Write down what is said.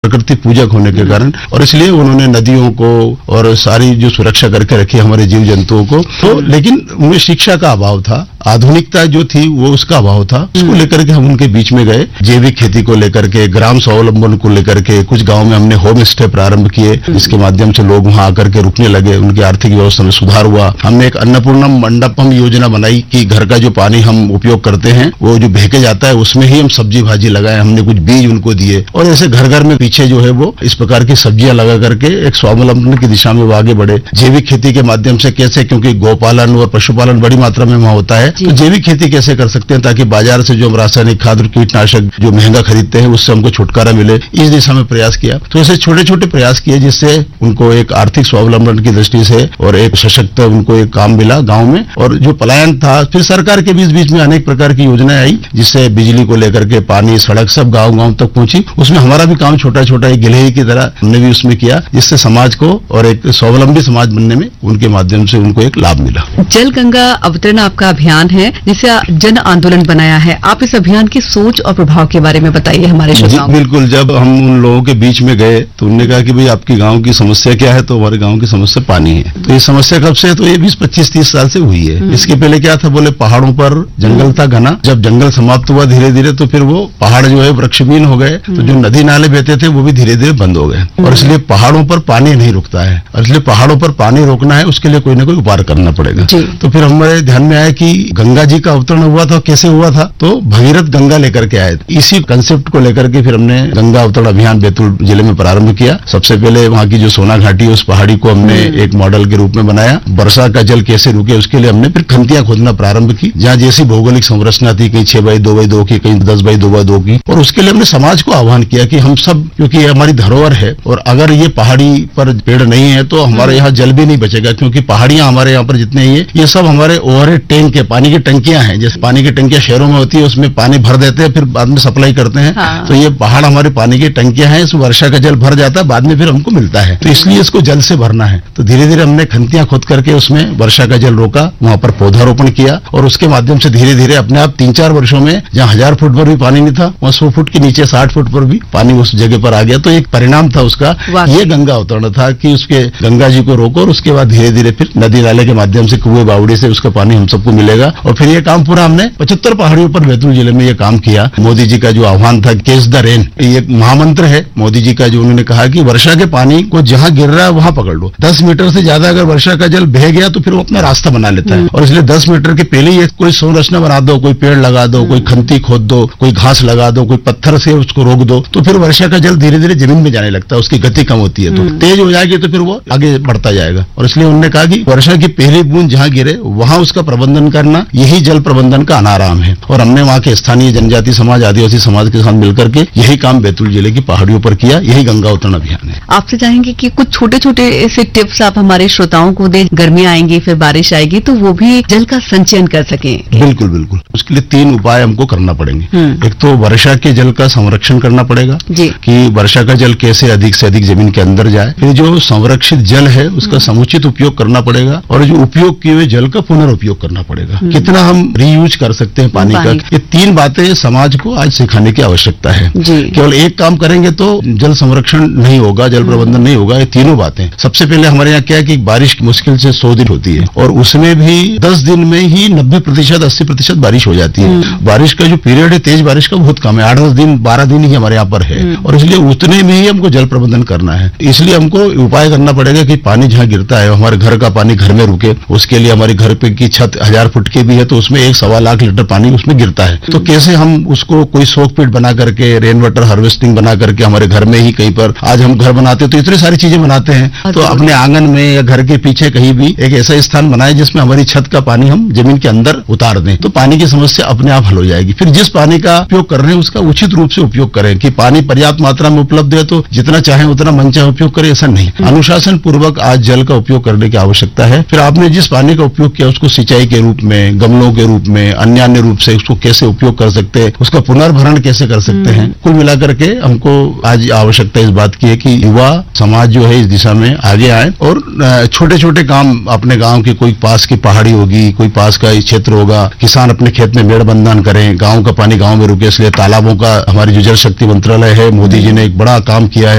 प्रकृति पूजक होने के कारण, और इसलिए उन्होंने नदियों को और सारी जो सुरक्षा करके रखी हमारे जीव जंतुओं को। तो लेकिन उनमें शिक्षा का अभाव था, आधुनिकता जो थी वो उसका अभाव था। उसको लेकर के हम उनके बीच में गए, जैविक खेती को लेकर के, ग्राम स्वावलंबन को लेकर के, कुछ गांव में हमने होम स्टे प्रारंभ किए, जिसके माध्यम से लोग वहां आकर के रुकने लगे, उनकी आर्थिक व्यवस्था में सुधार हुआ। हमने एक अन्नपूर्णा मंडपम योजना बनाई कि घर का जो पानी हम उपयोग करते हैं वो जो बह के जाता है उसमें ही हम सब्जी भाजी लगाए। हमने कुछ बीज उनको दिए और ऐसे घर घर में पीछे जो है वो इस प्रकार की सब्जियां लगा करके एक स्वावलंबन की दिशा में वो आगे बढ़े। जैविक खेती के माध्यम से कैसे, क्योंकि गौपालन और पशुपालन बड़ी मात्रा में वहां होता है, तो जैविक खेती कैसे कर सकते हैं ताकि बाजार से जो हम रासायनिक खाद और कीटनाशक जो महंगा खरीदते हैं उससे हमको छुटकारा मिले, इस दिशा में प्रयास किया। तो ऐसे छोटे छोटे प्रयास किए जिससे उनको एक आर्थिक स्वावलंबन की दृष्टि से और एक सशक्त उनको एक काम मिला गांव में। और जो पलायन था, फिर सरकार के बीच बीच में अनेक प्रकार की योजनाएं आई जिससे बिजली को लेकर के, पानी, सड़क सब गांव गांव तक पहुंची। उसमें हमारा भी काम छोटा छोटा एक गिलहरी की तरह हमने भी उसमें किया, जिससे समाज को और एक स्वावलंबी समाज बनने में उनके माध्यम से उनको एक लाभ मिला। जल गंगा अवतरण आपका अभियान है जिसे जन आंदोलन बनाया है। आप इस अभियान की सोच और प्रभाव के बारे में बताइए हमारे श्रोताओं को। बिल्कुल, जब हम उन लोगों के बीच में गए तो उन्होंने कहा कि भाई आपकी गांव की समस्या क्या है, तो हमारे गांव की समस्या पानी है। तो ये समस्या कब से है, तो ये 20-25-30 साल से हुई है। इसके पहले क्या था, बोले पहाड़ों पर जंगल था घना, जब जंगल समाप्त हुआ धीरे धीरे तो फिर वो पहाड़ जो है वृक्षहीन हो गए, तो जो नदी नाले बहते थे वो भी धीरे धीरे बंद हो गए। और इसलिए पहाड़ों पर पानी नहीं रुकता है, और इसलिए पहाड़ों पर पानी रोकना है, उसके लिए कोई ना कोई उपाय करना पड़ेगा। तो फिर हमारे ध्यान में आया कि गंगा जी का अवतरण हुआ था, कैसे हुआ था, तो भगीरथ गंगा लेकर के आए। इसी कंसेप्ट को लेकर के फिर हमने गंगा अवतरण अभियान बैतूल जिले में प्रारंभ किया। सबसे पहले वहां की जो सोना घाटी है उस पहाड़ी को हमने एक मॉडल के रूप में बनाया। वर्षा का जल कैसे रुके उसके लिए हमने फिर खंतियां खोदना प्रारंभ की, जहां जैसी भौगोलिक संरचना थी, कहीं 6x2x2 की, कहीं 10x2x2 की। और उसके लिए हमने समाज को आह्वान किया कि हम सब, क्योंकि ये हमारी धरोहर है और अगर ये पहाड़ी पर पेड़ नहीं है तो हमारे यहाँ जल भी नहीं बचेगा, क्योंकि पहाड़ियां हमारे यहाँ पर जितने ही है ये सब हमारे ओवरहेड टैंक है, पानी की टंकियां हैं। जैसे पानी की टंकियां शहरों में होती है, उसमें पानी भर देते हैं फिर बाद में सप्लाई करते हैं। तो ये पहाड़ हमारे पानी की टंकियां हैं, इसमें वर्षा का जल भर जाता है, बाद में फिर हमको मिलता है, तो इसलिए इसको जल से भरना है। तो धीरे धीरे हमने खंतियां खोद करके उसमें वर्षा का जल रोका, वहां पर पौधारोपण किया और उसके माध्यम से धीरे धीरे अपने आप 3-4 वर्षों में जहां 1000 फुट पर भी पानी नहीं था वहां 100 फुट के नीचे 60 फुट पर भी पानी उस जगह पर आ गया। तो एक परिणाम था उसका, ये गंगा अवतरण था कि उसके गंगा जी को रोको और उसके बाद धीरे धीरे फिर नदी नाले के माध्यम से, कुएं बावड़ी से उसका पानी हम सबको मिलेगा। और फिर ये काम पूरा हमने 75 पहाड़ियों पर बैतूल जिले में ये काम किया। मोदी जी का जो आह्वान था, कैच द रेन, ये महामंत्र है मोदी जी का, जो उन्होंने कहा कि वर्षा के पानी को जहां गिर रहा है वहां पकड़ लो। 10 मीटर से ज्यादा अगर वर्षा का जल बह गया तो फिर वो अपना रास्ता बना लेता है, और इसलिए 10 मीटर के पहले ही कोई संरचना बना दो, कोई पेड़ लगा दो, कोई खंती खोद दो, कोई घास लगा दो, कोई पत्थर से उसको रोक दो, तो फिर वर्षा का जल धीरे धीरे जमीन में जाने लगता है, उसकी गति कम होती है, तो तेज हो जाएगी तो फिर वो आगे बढ़ता जाएगा। और इसलिए उन्होंने कहा कि वर्षा की पहली बूंद जहां गिरे वहां उसका प्रबंधन करना, यही जल प्रबंधन का अनाराम है। और हमने वहां के स्थानीय जनजाति समाज, आदिवासी समाज के साथ मिलकर के यही काम बैतूल जिले की पहाड़ियों पर किया, यही गंगा अवतरण अभियान है। आपसे चाहेंगे कि कुछ छोटे छोटे ऐसे टिप्स आप हमारे श्रोताओं को दें, गर्मी आएंगी फिर बारिश आएगी तो वो भी जल का संचयन कर सकें। बिल्कुल बिल्कुल, उसके लिए 3 उपाय हमको करना पड़ेंगे। एक तो वर्षा के जल का संरक्षण करना पड़ेगा कि वर्षा का जल कैसे अधिक से अधिक जमीन के अंदर जाए। फिर जो संरक्षित जल है उसका समुचित उपयोग करना पड़ेगा, और जो उपयोग किए हुए जल का पुनर्उपयोग करना पड़ेगा। कितना हम रीयूज कर सकते हैं पानी का, ये 3 बातें समाज को आज सिखाने की आवश्यकता है। केवल एक काम करेंगे तो जल संरक्षण नहीं होगा, जल प्रबंधन नहीं होगा। ये तीनों बातें, सबसे पहले हमारे यहाँ क्या है कि बारिश मुश्किल से 100 दिन होती है और उसमें भी 10 दिन में ही 90%, 80% बारिश हो जाती है। बारिश का जो पीरियड है तेज बारिश का बहुत कम है, 8-10 दिन, 12 दिन ही हमारे यहाँ पर है, और इसलिए उतने में ही हमको जल प्रबंधन करना है। इसलिए हमको उपाय करना पड़ेगा कि पानी जहाँ गिरता है, हमारे घर का पानी घर में रुके। उसके लिए हमारे घर पे की छत 1000 फुट की भी है तो उसमें 1-1.25 लाख लीटर पानी उसमें गिरता है। तो कैसे हम उसको कोई सोक पिट बना करके, रेन वाटर हार्वेस्टिंग बना करके हमारे घर में ही कहीं पर, आज हम घर बनाते तो इतनी सारी चीजें बनाते हैं, तो अपने आंगन में या घर के पीछे कहीं भी एक ऐसा स्थान बनाए जिसमें हमारी छत का पानी हम जमीन के अंदर उतार दें, तो पानी की समस्या अपने आप हल हो जाएगी। फिर जिस पानी का उपयोग कर रहे हैं उसका उचित रूप से उपयोग करें, कि पानी पर्याप्त मात्रा में उपलब्ध है तो जितना चाहे उतना मन चाहे उपयोग करें, ऐसा नहीं। अनुशासन पूर्वक आज जल का उपयोग करने की आवश्यकता है। फिर आपने जिस पानी का उपयोग किया उसको सिंचाई के रूप में में, गमलों के रूप में, अन्य रूप से उसको कैसे उपयोग कर सकते हैं, उसका पुनर्भरण कैसे कर सकते हैं। कुल मिलाकर के हमको आज आवश्यकता इस बात की है कि युवा समाज जो है इस दिशा में आगे आए और छोटे छोटे काम अपने गांव की, कोई पास की पहाड़ी होगी, कोई पास का क्षेत्र होगा, किसान अपने खेत में मेड़बंधन करें, गांव का पानी गांव में रुके, इसलिए तालाबों का हमारी जो जल शक्ति मंत्रालय है, मोदी जी ने एक बड़ा काम किया है।